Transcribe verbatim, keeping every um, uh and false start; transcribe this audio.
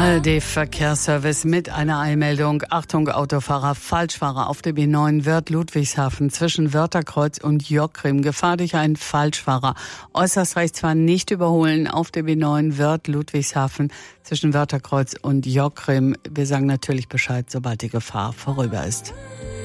A R D-Verkehrsservice mit einer Eilmeldung. Achtung, Autofahrer, Falschfahrer auf der B neun Wörth Ludwigshafen zwischen Wörtherkreuz und Jockrim. Gefahr durch einen Falschfahrer. Äußerst rechts fahren nicht überholen auf der B neun Wörth Ludwigshafen zwischen Wörtherkreuz und Jockrim. Wir sagen natürlich Bescheid, sobald die Gefahr vorüber ist.